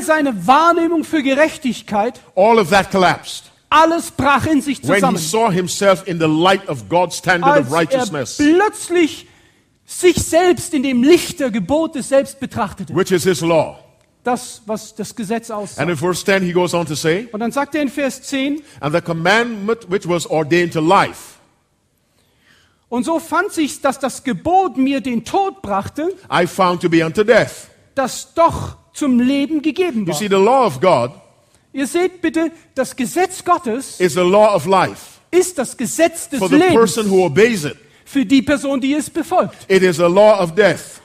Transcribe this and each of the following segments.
seine Wahrnehmung für Gerechtigkeit, all of that collapsed. alles brach in sich When he zusammen. saw himself in the light of God's standard of Als er righteousness, plötzlich sich selbst in dem Licht der Gebote selbst betrachtete. which is his law. Das, was das Gesetz aussagt. And in verse 10 he goes on to say, Und dann sagt er in Vers 10, and the commandment which was ordained to life, und so fand sich, dass das Gebot mir den Tod brachte, I found to be unto death. das doch zum Leben gegeben You war. see, the law of God Ihr seht bitte, das Gesetz Gottes is the law of life ist das Gesetz des for the Lebens person who obeys it. für die Person, die es befolgt. It is a law of death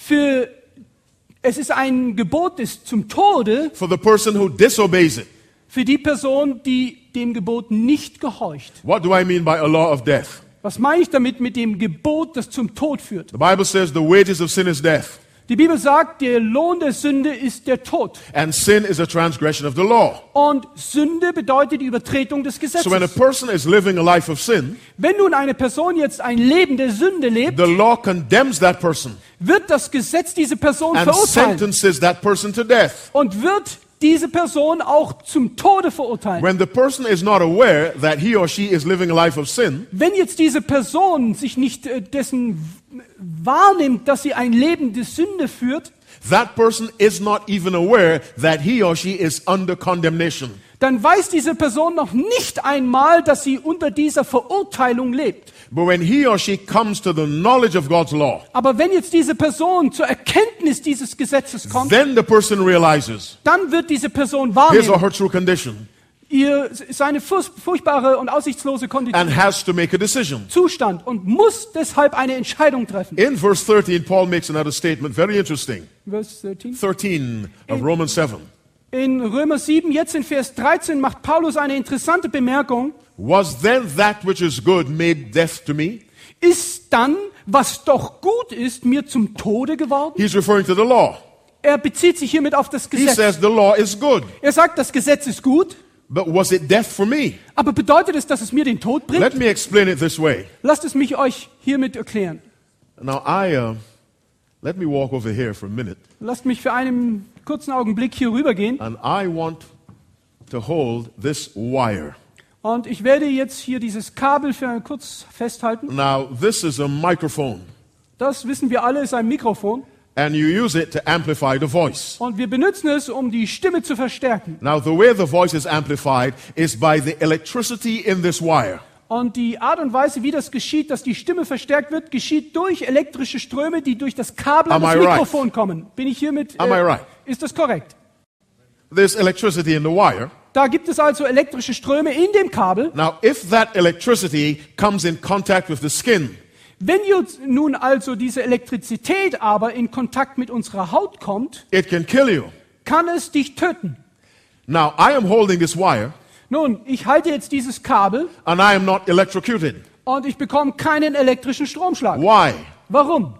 Es ist ein Gebot zum Tode for the person who disobeys it. für die Person, die dem Gebot nicht gehorcht. What do I mean by a law of death? Was meine ich damit mit dem Gebot, das zum Tod führt? The Bible says the wages of sin is death, Die Bibel sagt, der Lohn der Sünde ist der Tod. and sin is a transgression of the law. Und Sünde bedeutet die Übertretung des So when a Gesetzes. person is living a life of sin, Wenn nun eine Person jetzt ein Leben der Sünde lebt, the law condemns that person wird das Gesetz diese Person and verurteilen sentences that person to death. und wird diese Person auch zum Tode verurteilen. When the person is not aware that he or she is living a life of sin, Wenn jetzt diese Person sich nicht dessen wahrnimmt, dass sie ein Leben der Sünde führt, that person is not even aware that he or she is under condemnation. dann weiß diese Person noch nicht einmal, dass sie unter dieser Verurteilung lebt. But when he or she comes to the knowledge of God's law, Aber wenn jetzt diese Person zur Erkenntnis dieses Gesetzes kommt, then the person realizes dann wird diese Person his or wahrnehmen, her true condition seine furchtbare und aussichtslose Kondition, and has to make a decision. Zustand und muss deshalb eine Entscheidung treffen. In verse 13, Paul makes another statement, very interesting. Vers 13. 13 of Romans 7. In Römer 7, jetzt in Vers 13, macht Paulus eine interessante Bemerkung. Was then that which is good made death to me? Ist dann, was doch gut ist, mir zum Tode geworden? He's referring to the law. Er bezieht sich hiermit auf das He Gesetz. says the law is good. Er sagt, das Gesetz ist gut, But was it death for me? aber bedeutet es, dass es mir den Tod bringt? Let me explain it this way. Lasst es mich euch hiermit erklären. Now let me walk over here for a minute, Lasst mich für einen kurzen Augenblick hier rübergehen. and I want to hold this wire. Und ich werde jetzt hier dieses Kabel für kurz festhalten. Now this is a microphone, Das wissen wir alle, ist ein Mikrofon. and you use it to amplify the voice. Und wir benutzen es, um die Stimme zu verstärken. Now the way the voice is amplified is by the electricity in this wire. Und die Art und Weise, wie das geschieht, dass die Stimme verstärkt wird, geschieht durch elektrische Ströme, die durch das Kabel an Am das I right? Mikrofon kommen. Bin ich hiermit? Am I right? Ist das korrekt? There's electricity in the wire. Da gibt es also elektrische Ströme in dem Kabel. Now if that electricity comes in contact with the skin, Wenn jetzt nun also diese Elektrizität aber in Kontakt mit unserer Haut kommt, it can kill you. kann es dich töten. Now I am holding this wire, Nun, ich halte jetzt dieses Kabel and I am not electrocuted. und ich bekomme keinen elektrischen Stromschlag. Why? Warum?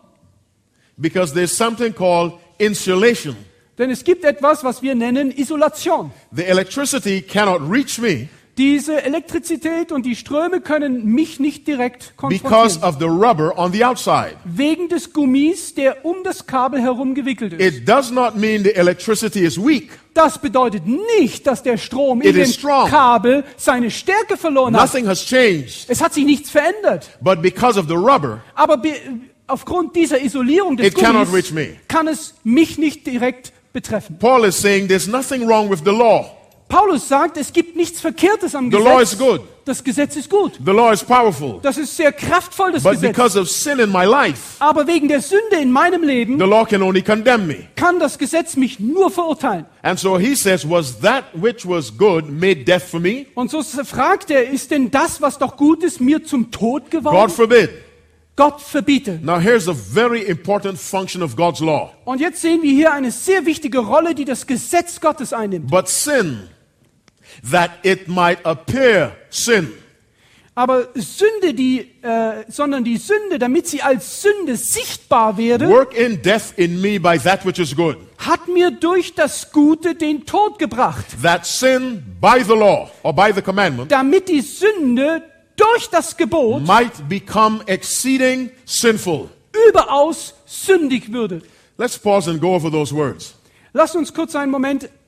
Because there's something called insulation. Denn es gibt etwas, was wir nennen Isolation. The electricity cannot reach me Diese Elektrizität und die Ströme können mich nicht direkt because konfrontieren. of the rubber on the outside. Wegen des Gummis, der um das Kabel herum gewickelt ist. It does not mean the electricity is weak. Das bedeutet nicht, dass der Strom in It dem is strong. Kabel seine Stärke verloren hat. Nothing has changed. Es hat sich nichts verändert. But because of the rubber, Aber aufgrund dieser Isolierung des it cannot Gummis reach me. kann es mich nicht direkt betreffen. Paul is saying there's nothing wrong with the law. Paulus sagt, es gibt nichts Verkehrtes am The law Gesetz. is good. Das Gesetz ist gut. The law is powerful. Das ist sehr kraftvoll, das But Gesetz. because of sin in my life, Aber wegen der Sünde in meinem Leben the law can only condemn me. kann das Gesetz mich nur verurteilen. And so he says, was that which was good made death for me? Und so fragt er, ist denn das, was doch gut ist, mir zum Tod God geworden? forbid. Gott verbiete. Now here's a very important function of God's law. Und jetzt sehen wir hier eine sehr wichtige Rolle, die das Gesetz Gottes einnimmt. But sin, that it might appear sin, Aber Sünde, sondern die Sünde, damit sie als Sünde sichtbar werde, work in death in me by that which is good. hat mir durch das Gute den Tod gebracht. That sin by the law or by the commandment Damit die Sünde durch das Gebot might become exceeding sinful. überaus sündig würde. Let's pause and go over those words. Lasst uns kurz einen Moment